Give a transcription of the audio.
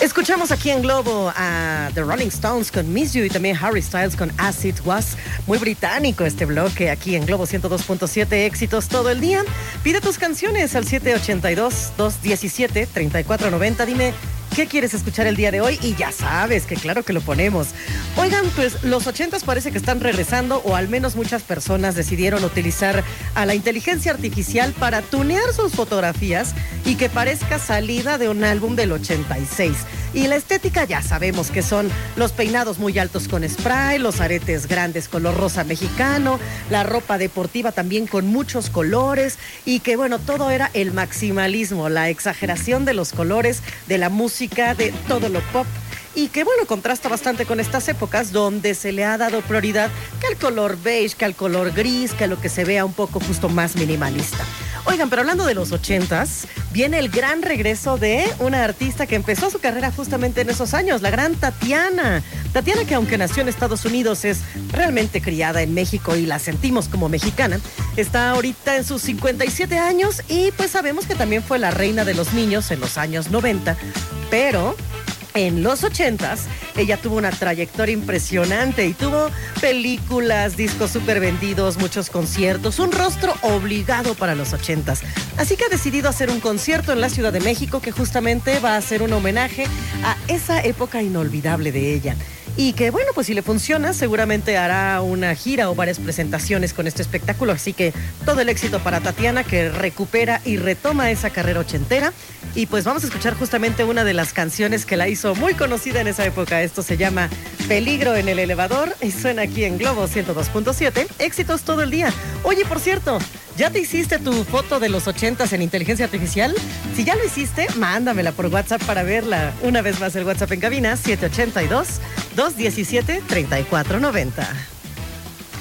Escuchamos aquí en Globo a The Rolling Stones con Miss You y también Harry Styles con As It Was. Muy británico este bloque aquí en Globo 102.7, éxitos todo el día. Pide tus canciones al 782-217-3490. Dime, ¿qué quieres escuchar el día de hoy? Y ya sabes que claro que lo ponemos. Oigan, pues los 80s parece que están regresando, o al menos muchas personas decidieron utilizar a la inteligencia artificial para tunear sus fotografías y que parezca salida de un álbum del 86. Y la estética ya sabemos que son los peinados muy altos con spray, los aretes grandes color rosa mexicano, la ropa deportiva también con muchos colores, y que bueno, todo era el maximalismo, la exageración de los colores, de la música, de todo lo pop. Y que bueno, contrasta bastante con estas épocas donde se le ha dado prioridad que al color beige, que al color gris, que a lo que se vea un poco justo más minimalista. Oigan, pero hablando de los 80s, viene el gran regreso de una artista que empezó su carrera justamente en esos años, la gran Tatiana. Tatiana, que aunque nació en Estados Unidos, es realmente criada en México y la sentimos como mexicana. Está ahorita en sus 57 años y pues sabemos que también fue la reina de los niños en los años 90, pero en los 80s, ella tuvo una trayectoria impresionante y tuvo películas, discos súper vendidos, muchos conciertos, un rostro obligado para los 80s. Así que ha decidido hacer un concierto en la Ciudad de México que justamente va a ser un homenaje a esa época inolvidable de ella. Y que bueno, pues si le funciona, seguramente hará una gira o varias presentaciones con este espectáculo. Así que todo el éxito para Tatiana, que recupera y retoma esa carrera ochentera. Y pues vamos a escuchar justamente una de las canciones que la hizo muy conocida en esa época. Esto se llama Peligro en el Elevador y suena aquí en Globo 102.7. Éxitos todo el día. Oye, por cierto, ¿ya te hiciste tu foto de los 80s en inteligencia artificial? Si ya lo hiciste, mándamela por WhatsApp para verla. Una vez más el WhatsApp en cabina, 782-217-3490.